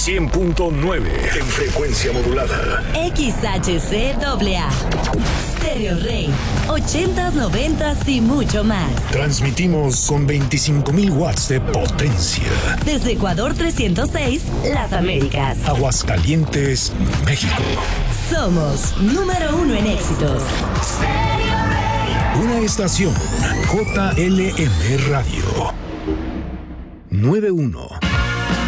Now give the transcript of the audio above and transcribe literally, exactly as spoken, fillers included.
cien punto nueve en frecuencia modulada. X H C A A. Stereo Rey. ochentas, noventas y mucho más. Transmitimos con veinticinco mil watts de potencia. Desde Ecuador trescientos seis, Las Américas. Aguascalientes, México. Somos número uno en éxitos. Una estación J L M Radio. noventa y uno